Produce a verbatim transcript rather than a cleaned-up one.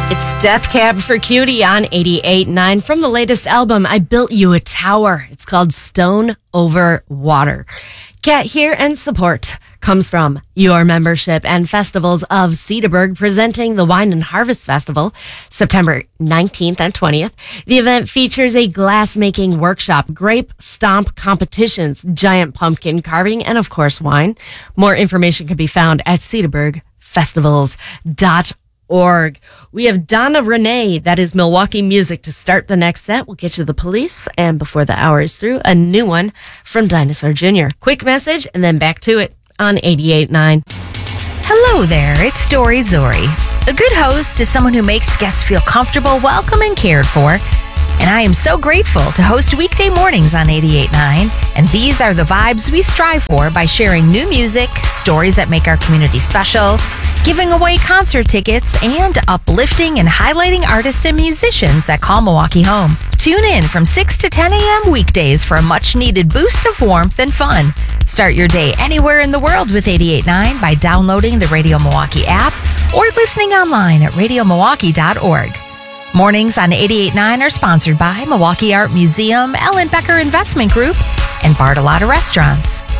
It's Death Cab for Cutie on eighty-eight point nine from the latest album, I Built You a Tower. It's called Stone Over Water. Get here and support comes from your membership and festivals of Cedarburg, presenting the Wine and Harvest Festival, September nineteenth and twentieth. The event features a glass-making workshop, grape stomp competitions, giant pumpkin carving, and of course, wine. More information can be found at cedarburg festivals dot org. We have Donna Renee, that is Milwaukee music, to start the next set. We'll get you The Police, and before the hour is through, a new one from Dinosaur Junior Quick message, and then back to it on eighty-eight point nine. Hello there, it's Dory Zori. A good host is someone who makes guests feel comfortable, welcome, and cared for. And I am so grateful to host weekday mornings on eighty-eight point nine. And these are the vibes we strive for by sharing new music, stories that make our community special, giving away concert tickets, and uplifting and highlighting artists and musicians that call Milwaukee home. Tune in from six to ten a.m. weekdays for a much-needed boost of warmth and fun. Start your day anywhere in the world with eighty-eight point nine by downloading the Radio Milwaukee app or listening online at radio milwaukee dot org. Mornings on eighty-eight point nine are sponsored by Milwaukee Art Museum, Ellen Becker Investment Group, and Bartolotta Restaurants.